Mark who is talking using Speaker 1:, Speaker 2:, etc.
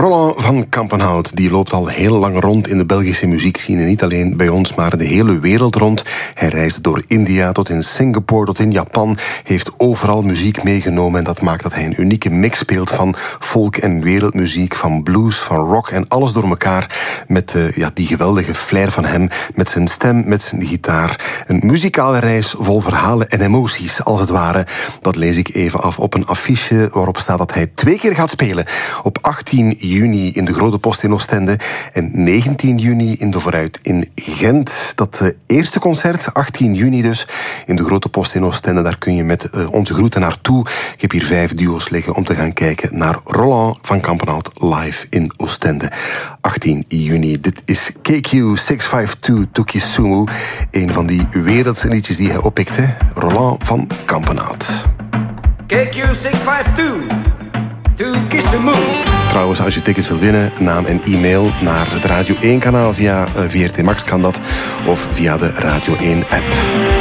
Speaker 1: Roland van Kampenhout, die loopt al heel lang rond in de Belgische muziekscene. Niet alleen bij ons, maar de hele wereld rond. Hij reisde door India tot in Singapore, tot in Japan. Heeft overal muziek meegenomen. En dat maakt dat hij een unieke mix speelt van folk- en wereldmuziek, van blues, van rock en alles door elkaar. Met die geweldige flair van hem, met zijn stem, met zijn gitaar. Een muzikale reis vol verhalen en emoties, als het ware. Dat lees ik even af op een affiche waarop staat dat hij 2 keer gaat spelen. Op 18 juni in de Grote Post in Oostende en 19 juni in de Vooruit in Gent. Dat eerste concert, 18 juni dus, in de Grote Post in Oostende. Daar kun je met onze groeten naartoe. Ik heb hier 5 duo's liggen om te gaan kijken naar Roland van Kampenhout live in Oostende. 18 juni. Dit is KQ652 to Kisumu. Een van die wereldse liedjes die hij oppikte. Roland van Kampenhout.
Speaker 2: KQ652 to Kisumu.
Speaker 1: Trouwens, als je tickets wilt winnen, naam en e-mail naar het Radio 1-kanaal. Via VRT Max kan dat, of via de Radio 1-app.